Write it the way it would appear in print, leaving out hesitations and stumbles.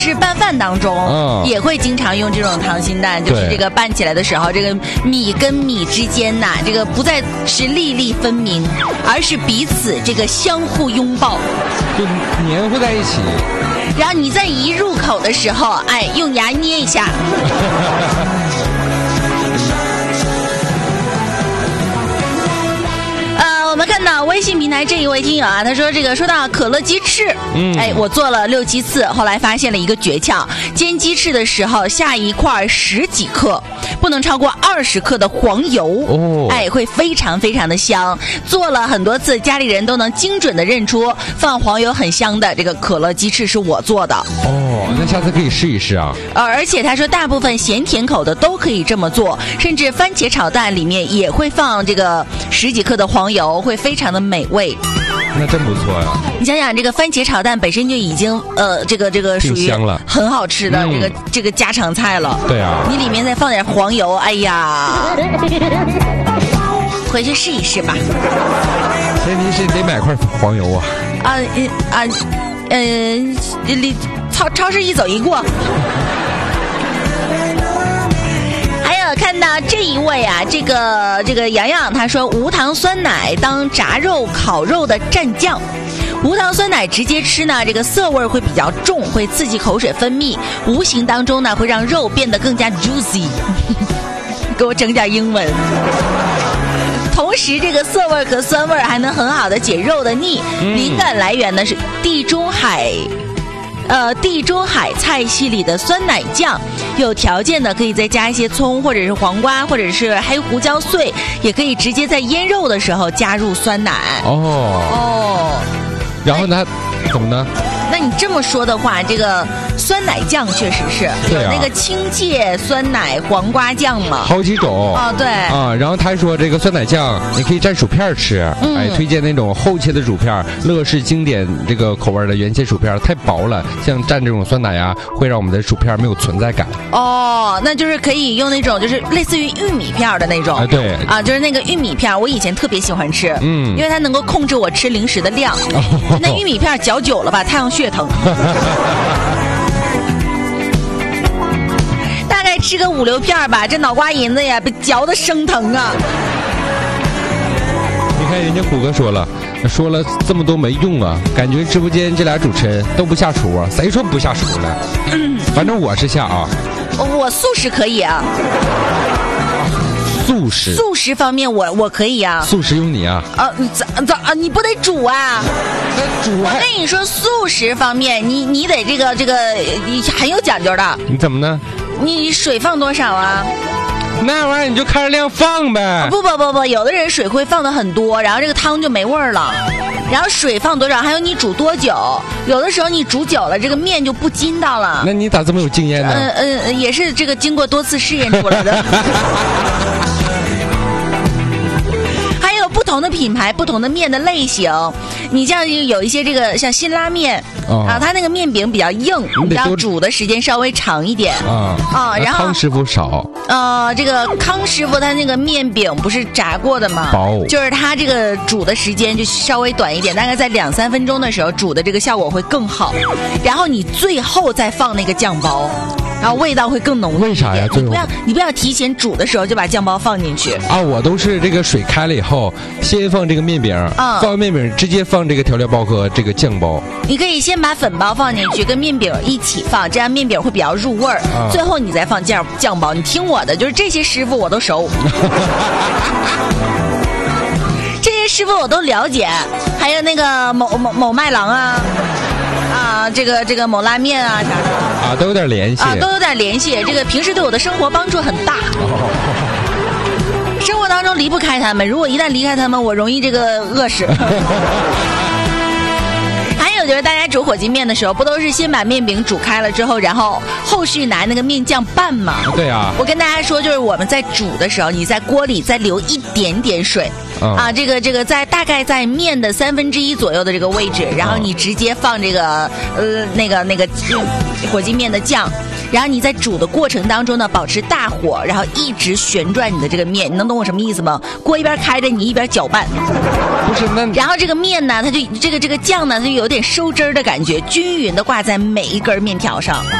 是拌饭当中，也会经常用这种溏心蛋，就是这个拌起来的时候，这个米跟米之间呐，这个不再是粒粒分明，而是彼此这个相互拥抱， 就黏糊在一起。 然后你在一入口的时候，哎，用牙捏一下。我们看到微信平台这一位听友啊，他说说到可乐鸡翅，哎，我做了6、7次，后来发现了一个诀窍，煎鸡翅的时候下一块10几克，不能超过20克的黄油，哎，会非常非常的香。做了很多次，家里人都能精准的认出放黄油很香的这个可乐鸡翅是我做的。 那下次可以试一试啊。 而且他说大部分咸甜口的都可以这么做，甚至番茄炒蛋里面也会放这个10几克的黄油，会非常的美味。 那真不错呀！ 你想想，这个番茄炒蛋本身就已经这个属于很好吃的这个家常菜了。 对啊， 你里面再放点黄油，哎呀，回去试一试吧。 前提是得买块黄油啊。 超市一走一过。看到这一位啊，这个洋洋他说无糖酸奶当炸肉烤肉的蘸酱，无糖酸奶直接吃呢，这个涩味会比较重，会刺激口水分泌，无形当中呢会让肉变得更加 juicy 给我整点英文。同时这个涩味和酸味还能很好的解肉的腻，灵感来源呢是地中海菜系里的酸奶酱，有条件的可以再加一些葱或者是黄瓜或者是黑胡椒碎，也可以直接在腌肉的时候加入酸奶。 然后呢，怎么呢？ 那你这么说的话，这个酸奶酱确实是有那个青芥酸奶黄瓜酱嘛， 好几种对啊。然后他说这个酸奶酱你可以蘸薯片吃，推荐那种厚切的薯片，乐事经典这个口味的原切薯片太薄了，像蘸这种酸奶啊，会让我们的薯片没有存在感。 那就是可以用那种就是类似于玉米片的那种， 对啊，就是那个玉米片，我以前特别喜欢吃，因为它能够控制我吃零食的量。那玉米片嚼久了吧，太阳穴疼。大概吃个5、6片吧，这脑瓜银子呀被嚼得生疼啊。 你看人家虎哥说了这么多没用啊，感觉直播间这俩主持人都不下厨啊，谁说不下厨了？反正我是下啊。 我素食可以啊。素食方面我可以啊。 素食用你啊。 你不得煮啊？ 煮啊！ 我跟你说，素食方面你得这个很有讲究的。 你怎么呢？ 你水放多少啊？ 那玩意儿你就看着量放呗。 不，有的人水会放的很多，然后这个汤就没味儿了。然后水放多少，还有你煮多久，有的时候你煮久了，这个面就不筋道了。 那你咋这么有经验呢？ 也是这个经过多次试验出来的。还有不同的品牌、不同的面的类型，你像有一些这个像辛拉面它那个面饼比较硬，然后煮的时间稍微长一点然后康师傅少。 这个康师傅他那个面饼不是炸过的吗？ 薄， 就是它这个煮的时间就稍微短一点，大概在2、3分钟的时候煮的这个效果会更好。然后你最后再放那个酱包，然后味道会更浓郁。 为啥呀？ 你不要提前煮的时候就把酱包放进去啊！我都是这个水开了以后，先放这个面饼，放完面饼直接放这个调料包和这个酱包。 你可以先把粉包放进去，跟面饼一起放，这样面饼会比较入味儿。最后你再放酱包。你听我的，就是这些师傅我都熟。这些师傅我都了解，还有那个某麦郎这个某拉面啥的都有点联系都有点联系。这个平时对我的生活帮助很大。生活当中离不开他们，如果一旦离开他们，我容易这个饿死。还有就是大家煮火鸡面的时候，不都是先把面饼煮开了之后，然后后续拿那个面酱拌吗？ 对啊。 我跟大家说，就是我们在煮的时候，你在锅里再留一点点水这个大概在面的1/3左右的这个位置，然后你直接放这个那个火鸡面的酱， 然后你在煮的过程当中呢，保持大火，然后一直旋转你的这个面，你能懂我什么意思吗？锅一边开着，你一边搅拌。 不是那， 然后这个面呢，它就这个酱呢，它就有点收汁儿的感觉，均匀的挂在每一根面条上。